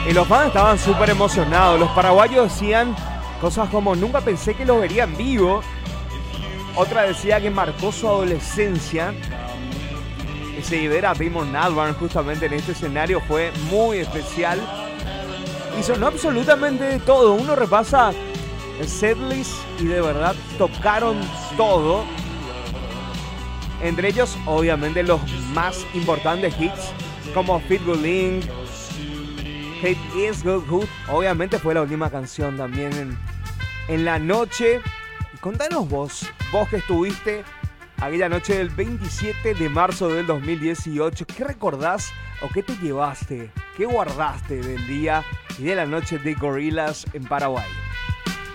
Y los fans estaban súper emocionados. Los paraguayos decían cosas como: nunca pensé que lo vería en vivo. Otra decía que marcó su adolescencia. Ese ver a Damon Albarn justamente en este escenario fue muy especial. Y sonó absolutamente de todo. Uno repasa el setlist y de verdad tocaron todo. Entre ellos, obviamente, los más importantes hits como Fit Good Link, Hate Is Good. Obviamente fue la última canción también en la noche. Y contanos vos que estuviste aquella noche del 27 de marzo del 2018, ¿qué recordás o qué te llevaste, qué guardaste del día y de la noche de Gorillaz en Paraguay?